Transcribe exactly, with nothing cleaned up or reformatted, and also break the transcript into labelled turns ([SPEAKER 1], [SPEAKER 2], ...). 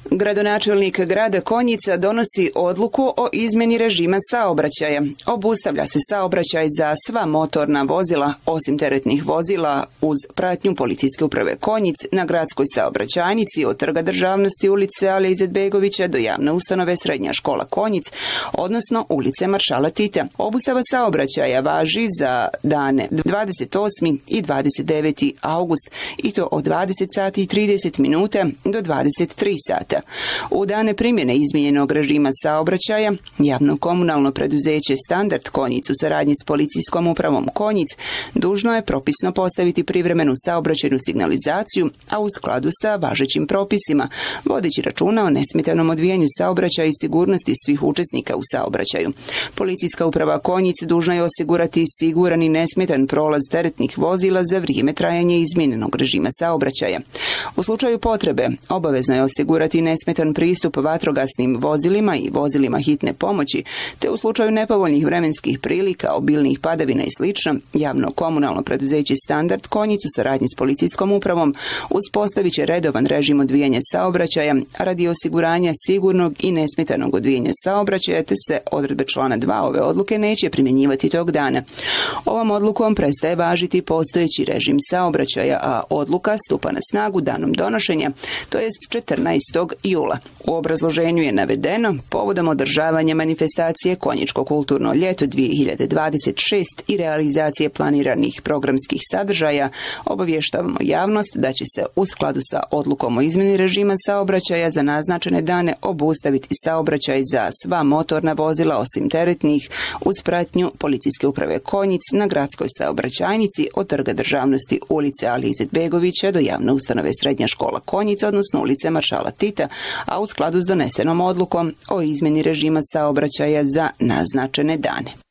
[SPEAKER 1] Gradonačelnik grada Konjica donosi odluku o izmjeni režima saobraćaja. Obustavlja se saobraćaj za sva motorna vozila, osim teretnih vozila, uz pratnju policijske uprave Konjic na gradskoj saobraćajnici od Trga državnosti ulice Alije Izetbegovića do javne ustanove Srednja škola Konjic, odnosno ulice Maršala Tita. Obustava saobraćaja važi za dane dvadeset osmi i dvadeset deveti august i to od dvadeset sati i trideset minuta do dvadeset tri sata. U dane primjene izmijenjenog režima saobraćaja, javno komunalno preduzeće Standard Konjic u saradnji s policijskom upravom Konjic dužno je propisno postaviti privremenu saobraćajnu signalizaciju, a u skladu sa važećim propisima, vodeći računa o nesmetanom odvijanju saobraćaja i sigurnosti svih učesnika u saobraćaju. Policijska uprava Konjic dužna je osigurati siguran i nesmetan prolaz teretnih vozila za vrijeme trajanja izmijenjenog režima saobraćaja. U slučaju potrebe, obavezno je osigurati nesmetan pristup vatrogasnim vozilima i vozilima hitne pomoći, te u slučaju nepovoljnih vremenskih prilika, obilnih padavina i sl. Javno komunalno preduzeće Standard Konjic u saradnji s policijskom upravom uspostavit će redovan režim odvijanja saobraćaja radi osiguranja sigurnog i nesmetanog odvijanja saobraćaja, te se odredbe člana dva ove odluke neće primjenjivati tog dana. Ovom odlukom prestaje važiti postojeći režim saobraćaja, a odluka stupa na snagu danom donošenja, to jest četrnaestog jula. U obrazloženju je navedeno, povodom održavanja manifestacije Konjičko kulturno ljeto dvije hiljade dvadeset šest i realizacije planiranih programskih sadržaja, obavještavamo javnost da će se u skladu sa odlukom o izmjeni režima saobraćaja za naznačene dane obustaviti saobraćaj za sva motorna vozila osim teretnih uz pratnju policijske uprave Konjic na gradskoj saobraćajnici od Trga državnosti ulice Alije Izetbegovića do javne ustanove Srednja škola Konjic, odnosno ulice Maršala Tita, a u skladu s donesenom odlukom o izmjeni režima saobraćaja za naznačene dane.